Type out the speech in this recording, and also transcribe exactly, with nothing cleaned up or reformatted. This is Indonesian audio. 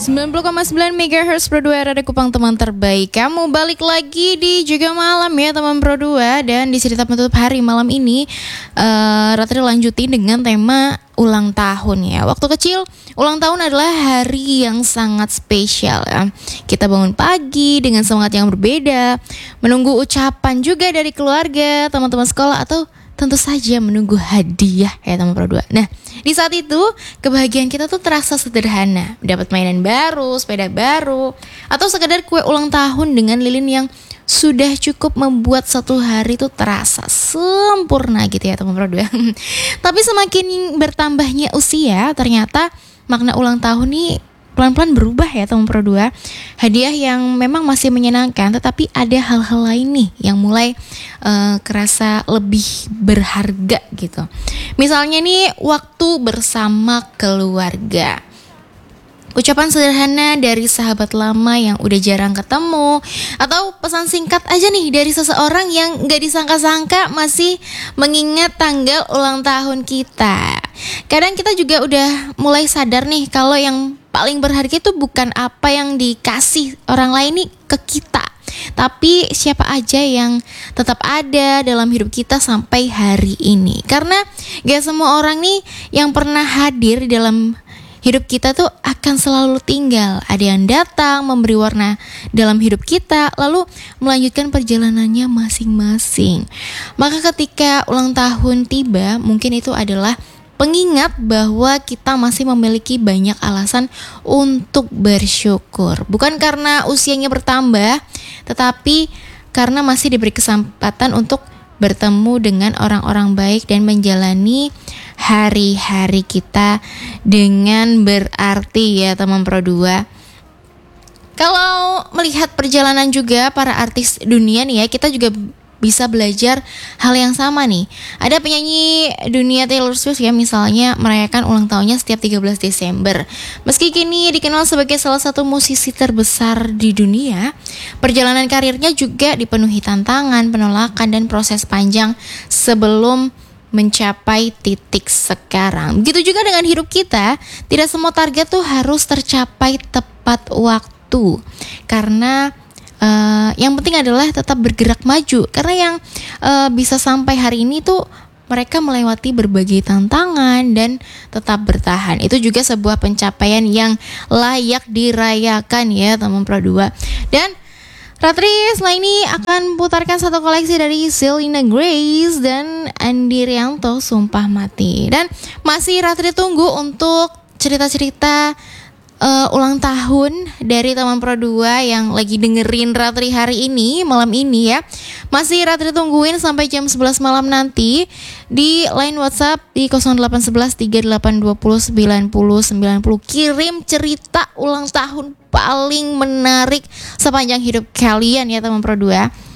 sembilan puluh koma sembilan megahertz Pro dua Radio Kupang, teman terbaik. Kamu balik lagi di Juga Malam ya teman Pro dua. Dan di cerita penutup hari malam ini uh, Ratri lanjutin dengan tema ulang tahun ya. Waktu kecil ulang tahun adalah hari yang sangat spesial ya. Kita bangun pagi dengan semangat yang berbeda, menunggu ucapan juga dari keluarga, teman-teman sekolah, atau tentu saja menunggu hadiah ya teman Pro dua. Nah, di saat itu kebahagiaan kita tuh terasa sederhana. Dapat mainan baru, sepeda baru, atau sekedar kue ulang tahun dengan lilin yang sudah cukup membuat satu hari itu terasa sempurna gitu ya teman Pro dua. Tapi semakin bertambahnya usia, ternyata makna ulang tahun nih pelan-pelan berubah ya teman Pro dua. Hadiah yang memang masih menyenangkan, tetapi ada hal-hal lain nih yang mulai uh, kerasa lebih berharga gitu. Misalnya nih waktu bersama keluarga. Ucapan sederhana dari sahabat lama yang udah jarang ketemu, atau pesan singkat aja nih dari seseorang yang gak disangka-sangka masih mengingat tanggal ulang tahun kita. Kadang kita juga udah mulai sadar nih kalau yang paling berharga itu bukan apa yang dikasih orang lain nih ke kita, tapi siapa aja yang tetap ada dalam hidup kita sampai hari ini. Karena gak semua orang nih yang pernah hadir di dalam hidup kita tuh akan selalu tinggal. Ada yang datang memberi warna dalam hidup kita, lalu melanjutkan perjalanannya masing-masing. Maka ketika ulang tahun tiba, mungkin itu adalah pengingat bahwa kita masih memiliki banyak alasan untuk bersyukur. Bukan karena usianya bertambah, tetapi karena masih diberi kesempatan untuk bertemu dengan orang-orang baik dan menjalani hari-hari kita dengan berarti ya teman Pro dua. Kalau melihat perjalanan juga para artis dunia nih ya, kita juga bisa belajar hal yang sama nih. Ada penyanyi dunia Taylor Swift ya misalnya merayakan ulang tahunnya setiap tiga belas Desember. Meski kini dikenal sebagai salah satu musisi terbesar di dunia, perjalanan karirnya juga dipenuhi tantangan, penolakan, dan proses panjang sebelum mencapai titik sekarang. Begitu juga dengan hidup kita, tidak semua target tuh harus tercapai tepat waktu. Karena Uh, yang penting adalah tetap bergerak maju. Karena yang uh, bisa sampai hari ini tuh mereka melewati berbagai tantangan dan tetap bertahan. Itu juga sebuah pencapaian yang layak dirayakan ya teman Pro dua. Dan Ratri setelah ini akan putarkan satu koleksi dari Selena Grace dan Andi Rianto, Sumpah Mati. Dan masih Ratri tunggu untuk cerita-cerita Uh, ulang tahun dari teman Pro dua yang lagi dengerin Ratri hari ini, malam ini ya. Masih Ratri tungguin sampai jam sebelas malam nanti di line WhatsApp di nol delapan satu satu tiga delapan dua nol sembilan nol sembilan nol. Kirim cerita ulang tahun paling menarik sepanjang hidup kalian ya teman Pro dua.